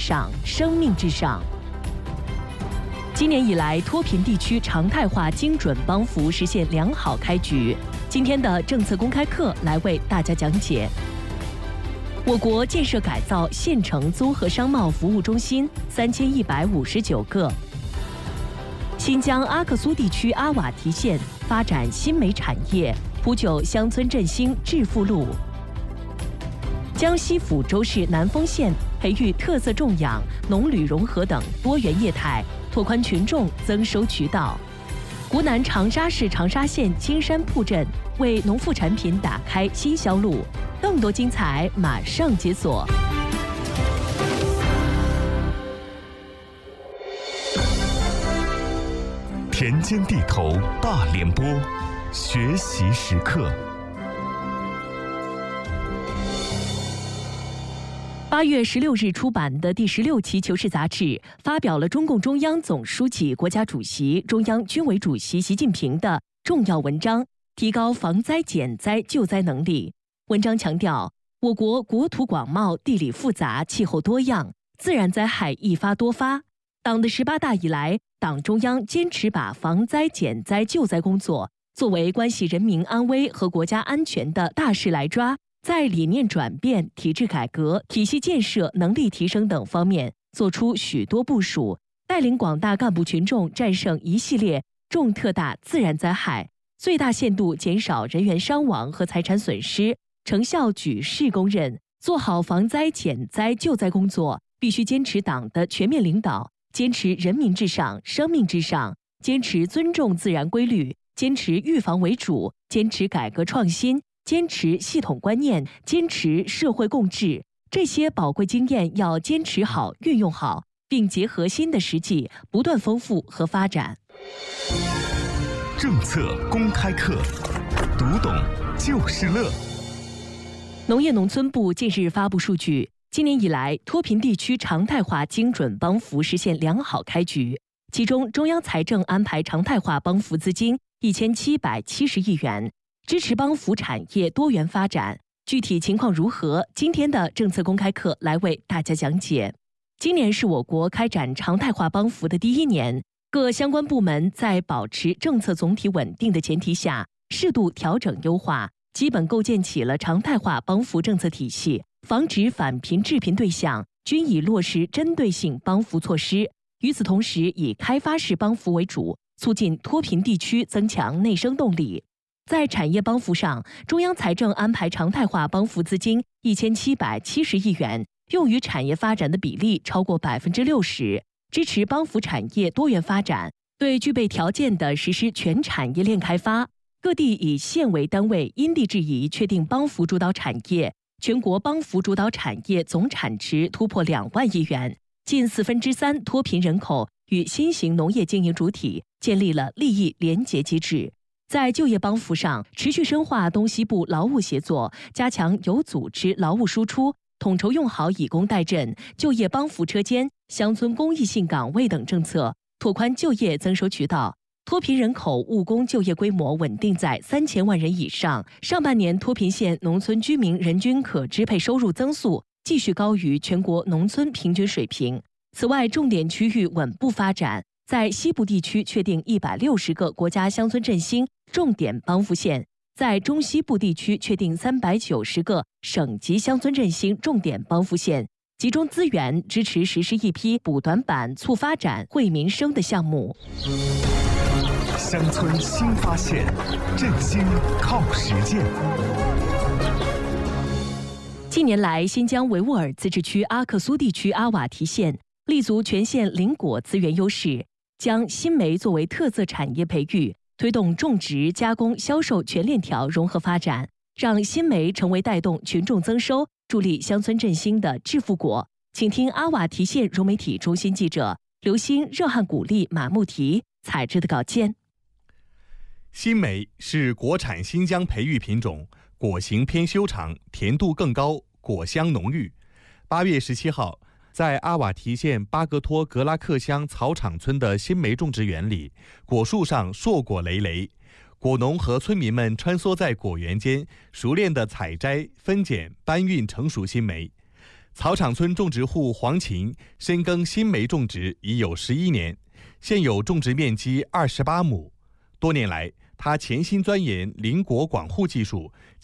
上，生命至上。今年以来，脱贫地区常态化精准帮扶实现良好开局。今天的政策公开课来为大家讲解。我国建设改造县城综合商贸服务中心3159个。新疆阿克苏地区阿瓦提县发展新煤产业，铺就乡村振兴致富路。江西抚州市南丰县培育特色种养、农旅融合等多元业态，拓宽群众增收渠道。湖南长沙市长沙县青山铺镇为农副产品打开新销路。更多精彩马上解锁。 田间地头大联播，学习时刻。 8月16日出版的第16期《求是》杂志发表了中共中央总书记、国家主席、中央军委主席习近平的重要文章，提高防灾减灾救灾能力。文章强调，我国国土广袤，地理复杂，气候多样，自然灾害一发多发。党的18大以来，党中央坚持把防灾减灾救灾工作作为关系人民安危和国家安全的大事来抓，在理念转变、体制改革、体系建设、能力提升等方面做出许多部署，带领广大干部群众战胜一系列重特大自然灾害，最大限度减少人员伤亡和财产损失，成效举世公认。做好防灾减灾救灾工作，必须坚持党的全面领导，坚持人民至上、生命至上，坚持尊重自然规律，坚持预防为主，坚持改革创新，坚持系统观念，坚持社会共治。这些宝贵经验要坚持好、运用好，并结合新的实际，不断丰富和发展。 政策公开课，读懂就是乐。 农业农村部近日发布数据，今年以来，脱贫地区常态化精准帮扶实现良好开局。其中，中央财政安排常态化帮扶资金1770亿元，支持帮扶产业多元发展。具体情况如何？今天的政策公开课来为大家讲解。今年是我国开展常态化帮扶的第1年，各相关部门在保持政策总体稳定的前提下，适度调整优化，基本构建起了常态化帮扶政策体系，防止返贫致贫对象均已落实针对性帮扶措施。与此同时，以开发式帮扶为主，促进脱贫地区增强内生动力。在产业帮扶上，中央财政安排常态化帮扶资金1770亿元，用于产业发展的比例超过60%，支持帮扶产业多元发展，对具备条件的实施全产业链开发。各地以县为单位，因地制宜确定帮扶主导产业，全国帮扶主导产业总产值突破2万亿元，近3%脱贫人口与新型农业经营主体建立了利益联结机制。在就业帮扶上，持续深化东西部劳务协作，加强有组织劳务输出，统筹用好以工代赈、就业帮扶车间、乡村公益性岗位等政策，拓宽就业增收渠道。脱贫人口务工就业规模稳定在3000万人以上，上半年脱贫县农村居民人均可支配收入增速继续高于全国农村平均水平。此外，重点区域稳步发展，在西部地区确定160个国家乡村振兴重点帮扶县，在中西部地区确定390个省级乡村振兴重点帮扶县，集中资源支持实施一批补短板、促发展、惠民生的项目。 乡村新发现，振兴靠实践。 近年来，新疆维吾尔自治区阿克苏地区阿瓦提县立足全县林果资源优势，将新煤作为特色产业培育，推动种植、加工、销售全链条融合发展，让新煤成为带动群众增收、助力乡村振兴的致富果。请听阿瓦提县融媒体中心记者刘鑫、热汗古力、马木提采制的稿件。 新煤是国产新疆培育品种，果形偏修长，甜度更高，果香浓郁。8月17号，在阿瓦提县巴格托格拉克乡草场村的新煤种植园里，果树上硕果累累，果农和村民们穿梭在果园间，熟练地采摘、分拣、搬运成熟新煤。 草场村种植户黄琴深耕新梅种植已有11年，现有种植面积28亩。多年来，他潜心钻研林果管护技术，